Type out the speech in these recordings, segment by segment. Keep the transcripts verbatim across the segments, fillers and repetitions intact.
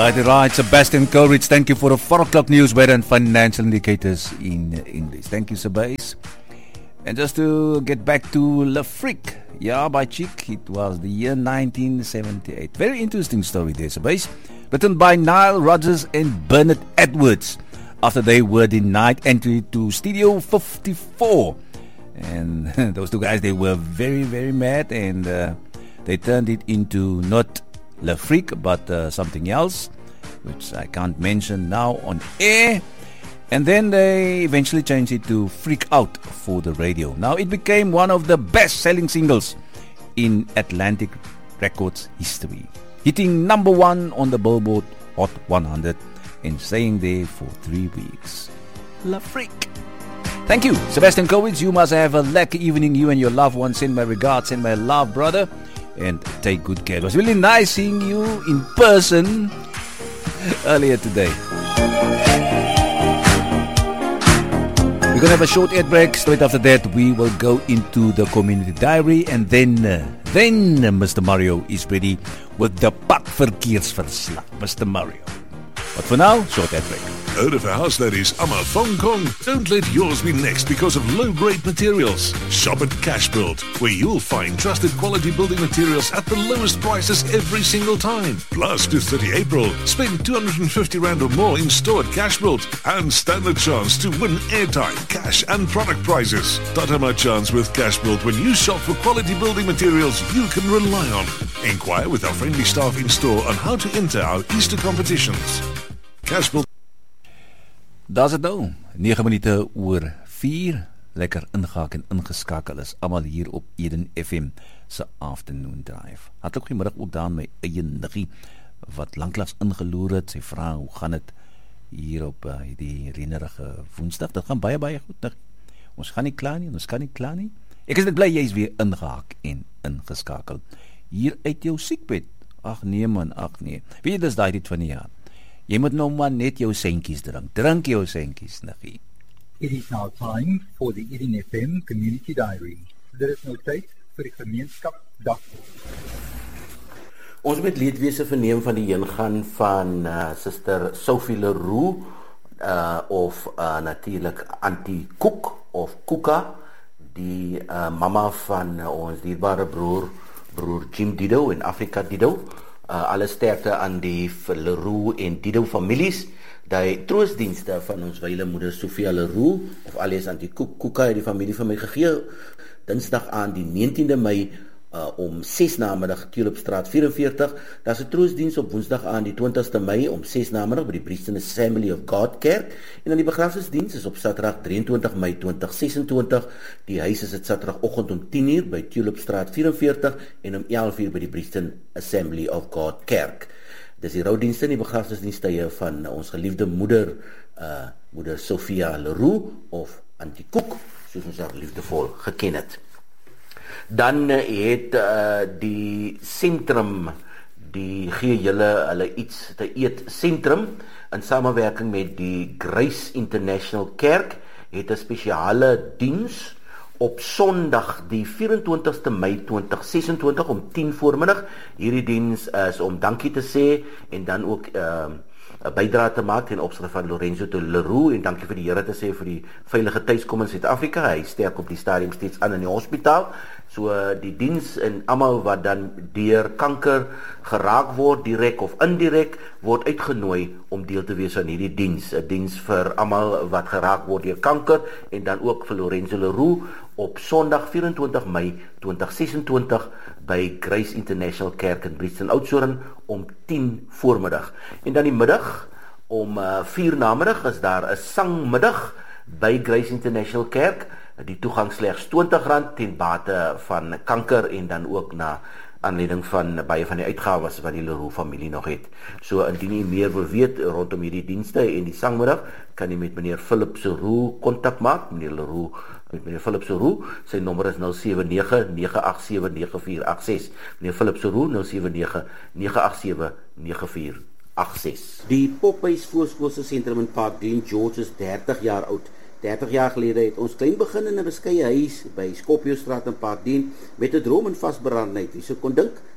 Right, right. Sebastian Coleridge, thank you for the four o'clock news, weather and financial indicators in English. Thank you, Sebas. And just to get back to Le Freak, yeah, by Chick, it was the year nineteen seventy-eight. Very interesting story there, Sebas. Written by Nile Rodgers and Bernard Edwards after they were denied entry to Studio fifty-four. And those two guys, they were very, very mad, and uh, they turned it into not Le Freak, but uh, something else, which I can't mention now on air. And then they eventually changed it to Freak Out for the radio. Now it became one of the best-selling singles in Atlantic Records history, hitting number one on the Billboard Hot one hundred and staying there for three weeks. Le Freak. Thank you, Sebastian Coleridge. You must have a lucky evening. You and your loved ones. Send my regards, send my love, brother. And take good care. It was really nice seeing you in person earlier today. We're going to have a short ad break. Straight after that, we will go into the community diary. And then, uh, then uh, Mister Mario is ready with the Padverkeersverslag. Mister Mario. But for now, short ad break. Heard of a house that is Amafong Kong? Don't let yours be next because of low-grade materials. Shop at Cashbuild, where you'll find trusted quality building materials at the lowest prices every single time. Plus, to thirty April, spend two hundred fifty rand or more in store at Cashbuild and stand a chance to win airtime, cash and product prizes. Don't have a chance with Cashbuild when you shop for quality building materials you can rely on. Inquire with our friendly staff in store on how to enter our Easter competitions. Cashbuild. Daar's het nou, nege minute oor vier, lekker ingehaak en ingeskakel is, allemaal hier op Eden F M se Afternoon Drive. Hartelijk goeiemiddag ook daar aan my eie niggie, wat langklaas ingeloer het, sy vraag, hoe gaan het hier op uh, die reënerige woensdag? Dat gaan baie, baie goed, niggie. Ons gaan nie klaar nie, ons kan nie klaar nie. Ek is net bly, jy is weer ingehaak en ingeskakel. Hier uit jou siekbed, ach nee man, ach nee. Weet jy, dis daai dit van die jaar. Jy moet nou maar net jou sentjies drink. Drink jou sentjies, niggie. It is now time for the Eden F M Community Diary. Dit is nou tyd vir die gemeenskap dag. Ons met leedwese verneem van die heengaan van uh, Suster Sophie Leroux uh, of uh, natuurlik Auntie Koek of Kuka, die uh, mama van uh, ons dierbare broer, broer Jim Dido in Afrika Dido. Uh, alle sterkte aan die Leroux en Dido families. Die troostdienste van ons wyle moeder Sophia Leroux, of alias Auntie Kuka, het die familie van my gegee, dinsdag aan die negentiende Mei, uh, om ses namiddag, Tulipstraat vyf-en-veertig. Daar is 'n troostdiens op woensdag aan die twintigste Mei, om ses namiddag, by die Brixton Assembly of God Kerk, en dan die begrafnisdiens is op Saterdag drieëntwintig Mei tweeduisend sesentwintig. Die huis is het Saterdagoggend om tien uur by Tulipstraat vyf-en-veertig en om elf uur by die Brixton Assembly of God Kerk. Dis die roudienste en die begrafnisdienste van ons geliefde moeder, uh, moeder Sophia Leroux of Auntie Koek, soos ons haar liefdevol geken het. Dan uh, het uh, die sentrum, die gee julle hulle iets te eet sentrum, in samenwerking met die Grace International Kerk, het 'n spesiale diens op Sondag die vyf-en-twintigste Mei tweeduisend sesentwintig om tien voormiddag. Hierdie diens is om dankie te sê en dan ook uh, 'n bydrae te maak ten opsigte van Lorenzo de Leroux en dankie vir die Here te sê vir die veilige tuiskom in Suid-Afrika. Hy sterk op die stadium steeds aan in die hospitaal. So die diens en almal wat dan deur kanker geraak word, direk of indirek, word uitgenooi om deel te wees aan hierdie diens. 'n Diens vir almal wat geraak word deur kanker en dan ook vir Lorenzo Leroux op Sondag vyf-en-twintig Mei tweeduisend sesentwintig by Grace International Kerk in Brixton Oudtshoorn om tien voormiddag. En dan die middag om uh, vier namiddag is daar 'n sangmiddag by Grace International Kerk. Die toegang slegs twintig rand ten bate van kanker en dan ook na aanleiding van baie van die uitgawes wat die Leroux familie nog het. So indien jy meer wil weet rondom hierdie dienste en die sangmiddag, kan jy met meneer Philip Leroux kontak maak. Meneer Leroux, met meneer Philip Leroux, sy nommer is nul sewe nege nege agt sewe nege vier agt ses. Meneer Philip Leroux nul sewe nege nege agt sewe nege vier agt ses. Die Popeyes voorskoolse sentrum in Park Dean George is dertig jaar oud. dertig jaar gelede het ons klein begin in 'n beskeie huis by Skopjostraat in Parkdien met 'n droom en vasberadenheid. Wie sou kon dink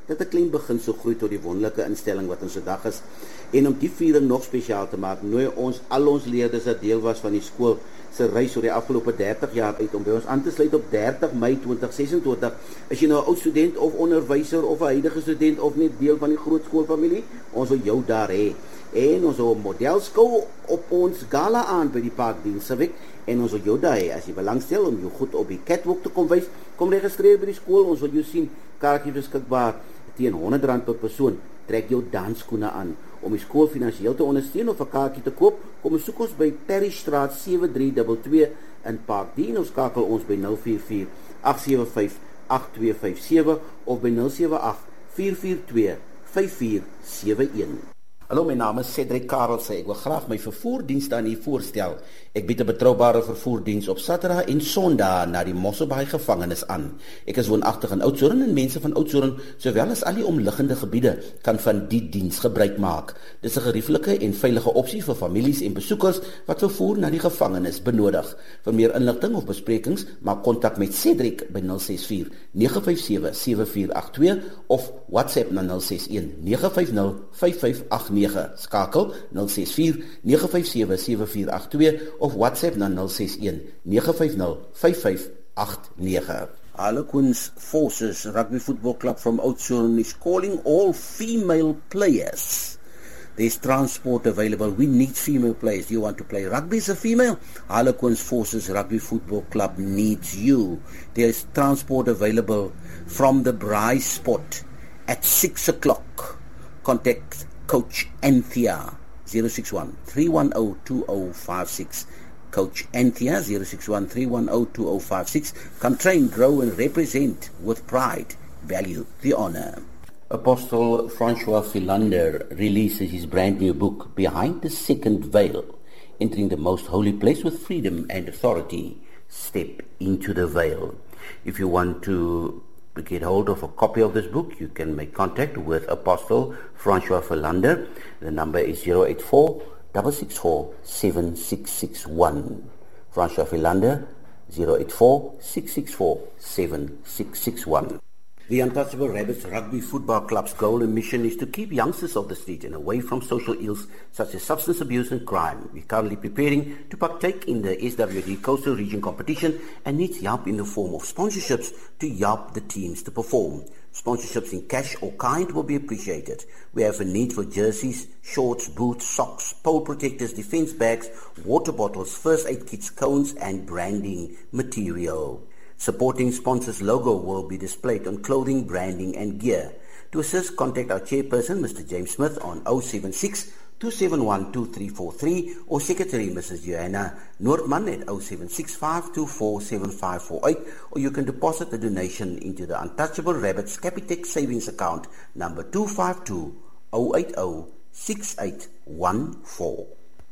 dat 'n klein begin so groei tot die wonderlike instelling wat ons vandag is. En om die viering nog spesiaal te maak, nooi ons al ons leerders wat deel was van die skool se reis oor die afgelope dertig jaar uit om by ons aan te sluit op dertig Mei twintig sesentwintig. Is jy nou 'n ou student of onderwyser of 'n huidige student of net deel van die groot skoolfamilie, ons wil jou daar hê. En ons wil 'n modelskou op ons gala aan by die Parkdiens se week en ons wil jou daar hê. As jy belangstel om jou goed op die catwalk te kom wys, kom registreer by die skool, ons wil jou sien. Kaartjies beskikbaar teen honderd rand per persoon. Trek jou dansskoene aan. Om die skool finansiëel te ondersteun of 'n kaartjie te koop, kom soek ons by Parrystraat sewe drie twee twee in Parkdien of skakel ons by nul vier vier agt sewe vyf agt twee vyf sewe of by nul sewe agt vier vier twee vyf vier sewe een. Hallo, my naam is Cedric Karelse. Ek wil graag my vervoerdienste aan u voorstel. Ek bied 'n betroubare vervoerdiens op Saterdag en Sondag na die Mosselbaai gevangenis aan. Ek is woonagtig in Oudtshoorn en mense van Oudtshoorn, sowel as al die omliggende gebiede, kan van die diens gebruik maak. Dit is 'n gerieflike en veilige opsie vir families en besoekers wat vervoer na die gevangenis benodig. Vir meer inligting of besprekings, maak kontak met Cedric by nul ses vier nege vyf sewe sewe vier agt twee of WhatsApp na nul ses een nege vyf nul vyf vyf agt nege. Skakel nul ses vier nege vyf sewe sewe vier agt twee of WhatsApp na nul ses een nege vyf nul vyf vyf agt nege. Harlequins Forces Rugby Football Club from Oudtshoorn is calling all female players. There's transport available. We need female players. Do you want to play rugby as a female? Harlequins Forces Rugby Football Club needs you. There's transport available from the Braai Spot at six o'clock. Contact Coach Anthea zero six one three one zero two zero five six. Coach Anthea zero six one three one zero two zero five six. Come train, grow and represent with pride. Value the honor. Apostle Francois Philander releases his brand new book, Behind the Second Veil, Entering the Most Holy Place with Freedom and Authority. Step into the veil. If you want to get hold of a copy of this book, you can make contact with Apostle Francois Philander. The number is zero eight four six six four seven six six one. Francois Philander, zero eight four six six four seven six six one. The Untouchable Rabbits Rugby Football Club's goal and mission is to keep youngsters off the street and away from social ills such as substance abuse and crime. We're currently preparing to partake in the S W D Coastal Region competition and needs help in the form of sponsorships to help the teams to perform. Sponsorships in cash or kind will be appreciated. We have a need for jerseys, shorts, boots, socks, pole protectors, defense bags, water bottles, first aid kits, cones and branding material. Supporting sponsors' logo will be displayed on clothing, branding and gear. To assist, contact our chairperson, Mister James Smith, on zero seven six two seven one two three four three or Secretary Missus Joanna Noordman at zero seven six five two four seven five four eight, or you can deposit a donation into the Untouchable Rabbits Capitec Savings Account number two five two zero eight zero six eight one four.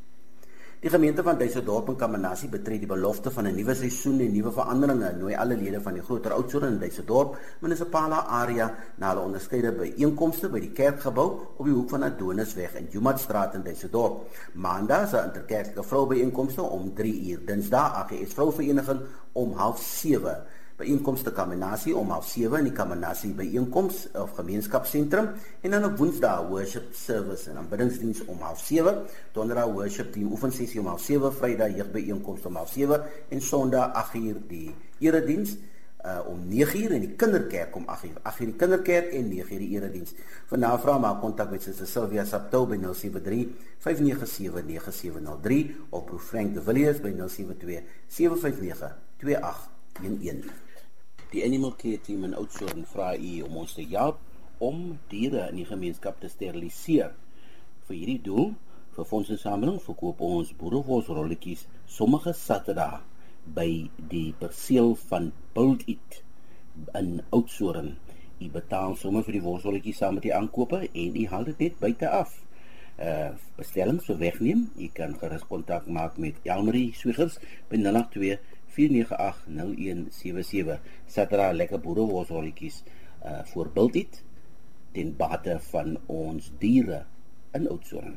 Die gemeente van Duisendorp en Kamanasie betree die belofte van 'n nuwe seisoen en nuwe veranderinge. Nooi alle lede van die groter Oudtshoorn en Duisendorp munisipale area na hulle onderskeide byeenkomste by die kerkgebou op die hoek van Adonisweg en Jumatstraat in Duisendorp. Maandag is 'n interkerklike vroubyeenkomste om drie uur. Dinsdag A G S Vrouvereniging om half sewe. Byeenkomste Kamanasie om half sewe in die Kamanasie byeenkoms of gemeenskapsentrum en dan op Woensdag worship service en aanbiddingsdiens om half sewe, Donderdag worship team oefensessie om half sewe, Vrydag jeugbyeenkoms om half sewe en Sondag agt uur die erediens uh, om nege uur en die kinderkerk om agt uur. agt uur die kinderkerk en nege uur die erediens. Vir navraag maak kontak met Suster Sylvia Saptou by nul sewe drie vyf nege sewe nege sewe nul drie of Prof Frank de Villiers by nul sewe twee sewe vyf nege twee agt een een. Die Animal Care Team in Oudtshoorn vra u om ons te help om diere in die gemeenskap te steriliseer. Vir hierdie doel, vir fondsinsameling, verkoop ons boerewolsrolletjies sommige Saterdag by die perseel van Build It in Oudtshoorn. U betaal sommer vir die wolsrolletjies saam met die aankope en u haal dit net buite af. Uh, bestellings vir wegneem, u kan gerus kontak maak met Elmarie Swiggers by nul agt twee vier nege agt nul een sewe sewe. Saterdag lekker boerewolsrolletjies uh, voor Build It ten bate van ons diere in Oudtshoorn.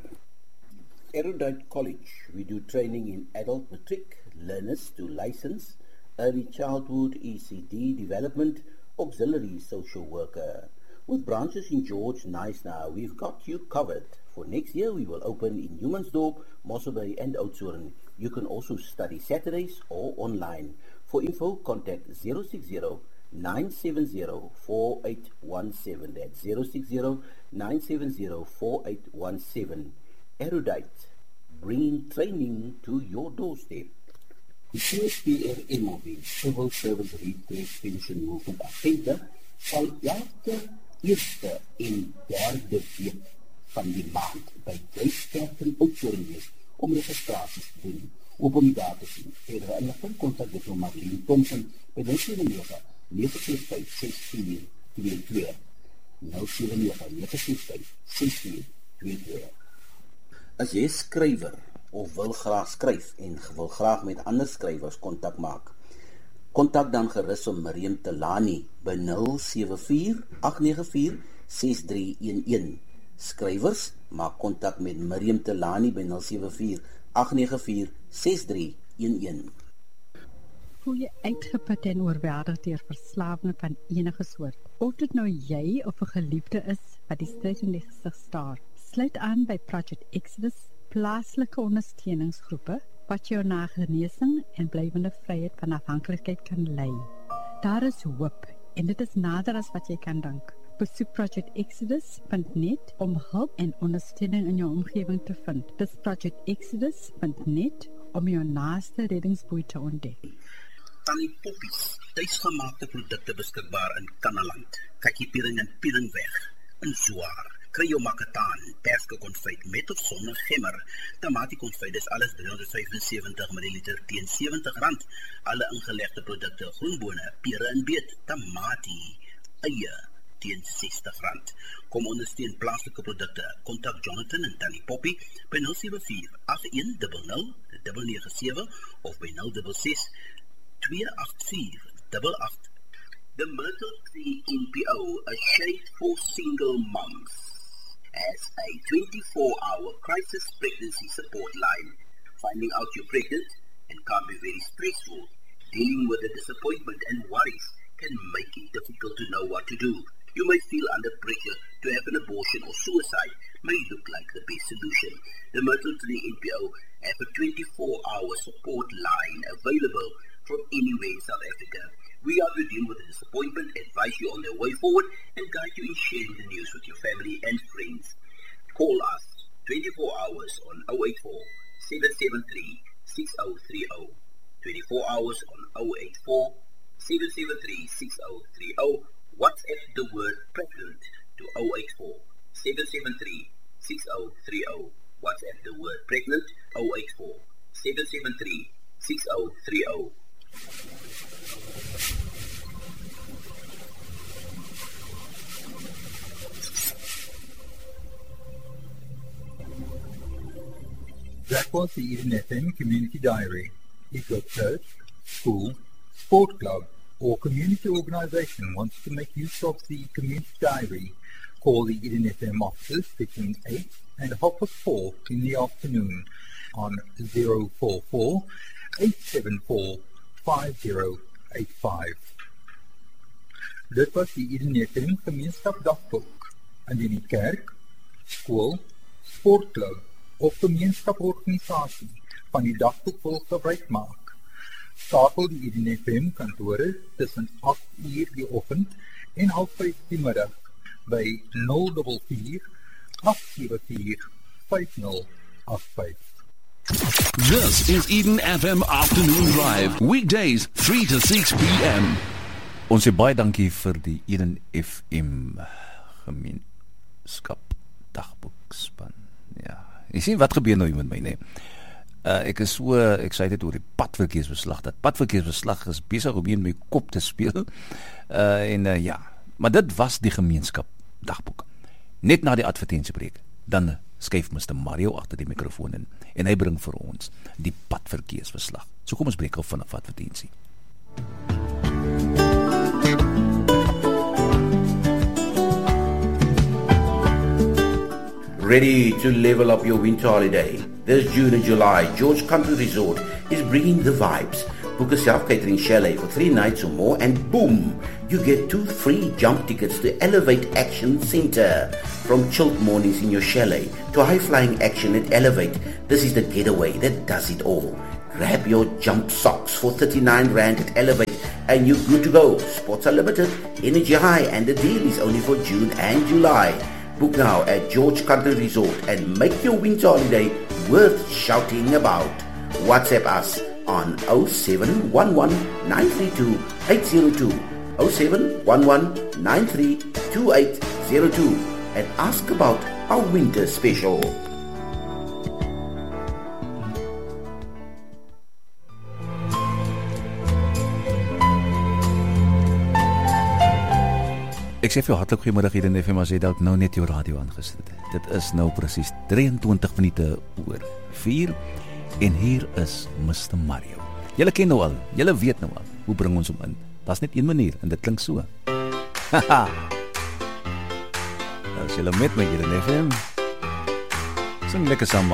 Erudite College, we do training in adult matric learners to license, early childhood, E C D development, auxiliary social worker. With branches in George, Knysna, we've got you covered. For next year, we will open in Humansdorp, Mossel Bay and Oudtshoorn. You can also study Saturdays or online. For info, contact zero six zero, nine seven zero, four eight one seven. That's zero six zero, nine seven zero, four eight one seven. Erudite, bringing training to your doorstep. Die C S P R M O B, Civil Service Redress Pension Movement Agenda, sal elke eerste en derde week van die maand by Vrystaat en Oudtshoorn wees om registraties te doen. Op om die daar te sien. Verdere inligting kontak dit met Marlene Thompson by nul sewe nege, nege ses vyf, ses vier twee twee. nul sewe nege, nege ses vyf, ses vier twee twee. As jy skrywer of wil graag skryf en wil graag met ander skrywers kontak maak, kontak dan gerus om Miriam Telani by nul sewe vier, agt nege vier, ses drie een een. Skrywers, maak kontak met Miriam Telani by nul sewe vier, agt nege vier, ses drie een een. Voel jy uitgeput en oorweldig deur verslawing van enige soort? Of dit nou jy of 'n geliefde is wat die stryd in die gesig staar, sluit aan by Project Exodus, plaaslike ondersteuningsgroepe wat jou na genesing en blywende vryheid van afhanklikheid kan lei. Daar is hoop en dit is nader as wat jy kan dink. Besoek project exodus punt net om hulp en ondersteuning in jou omgewing te vind. Dis project exodus punt net om jou naaste reddingsboei te ontdek. Tannie Poppies, tuisgemaakte produkte beskikbaar in Kannaland, kakiepiering en pieringweg, in Zwaar. Kry jou makataan, perske konfyt met of sonder gemmer. Tamatie konfyt is alles driehonderd vyfensewentig milliliter teen sewentig rand. Alle ingelegde produkte, groenbone, pere en beet, tamatie, eie teen sestig rand. Kom ondersteun plaaslike produkte. Kontak Jonathan en Tannie Poppy by nul sewe vier, agt een nul nul, nege nege sewe of by nul ses ses, twee agt vier, agt agt. The Myrtle Tree N P O, a shade for single moms, as a twenty-four hour crisis pregnancy support line. Finding out you're pregnant and can be very stressful. Dealing with the disappointment and worries can make it difficult to know what to do. You may feel under pressure to have an abortion or suicide may look like the best solution. The Myrtle Tree N P O have a twenty-four hour support line available from anywhere in South Africa. We are to deal with the disappointment, advise you on the way forward, and guide you in sharing the news with your family and friends. Call us twenty-four hours on zero eight four, seven seven three, six zero three zero. twenty-four hours on zero eight four, seven seven three, six zero three zero. WhatsApp the word pregnant to zero eight four, seven seven three, six zero three zero. WhatsApp the word pregnant zero eight four, seven seven three, six zero three zero. That was the Eden F M Community Diary. If your church, school, sport club, or community organization wants to make use of the Community Diary, call the Eden F M offices between eight and half past four in the afternoon on zero four four, eight seven four, five zero eight five. Dit was die Eden F M Gemeenskap Dagboek. Indien die kerk, skool, sportklub of gemeenskaporganisasie van die dagboek wil gebruik maak, skakel die Eden F M kantore tussen agt uur die oggend en half vyf die middag by nul vier vier, agt sewe vier, vyf nul agt vyf. This is Eden F M Afternoon Drive, weekdays three to six p m. Ons sê baie dankie vir die Eden F M Gemeenskap Dagboekspan. Ja, jy sien wat gebeur nou met my, nee. Uh, ek is so excited oor die padverkeersbeslag. Dat padverkeersbeslag is besig om in my kop te speel. Uh, en uh, ja, maar dit was die Gemeenskap Dagboek. Net na die advertentiebreek, dan skuif mister Mario agter die mikrofoon in en hy bring vir ons die padverkeersbeslag. So kom ons breek op vanaf advertensie. Ready to level up your winter holiday? This June and July, George Country Resort is bringing the vibes Book a self-catering chalet for three nights or more and boom, you get two free jump tickets to Elevate Action Center. From chilled mornings in your chalet to high-flying action at Elevate, this is the getaway that does it all. Grab your jump socks for thirty-nine rand at Elevate and you're good to go. Spots are limited, energy high, and the deal is only for June and July. Book now at George Country Resort and make your winter holiday worth shouting about. WhatsApp us on oh seven one one nine three two eight zero two, oh seven one one nine three two eight zero two and ask about our winter special. Ek sê vir jou hartlik goeiemiddag hier in F M as jy dalk nou net jou radio aangesit het. Dit is nou presies drieëntwintig minute oor vier en hier is mister Mario. Julle ken nou al, julle weet nou al, hoe bring ons hom in? Daar's net een manier en dit klink so. Haha. As julle met my hier in F M, sing lekker saam.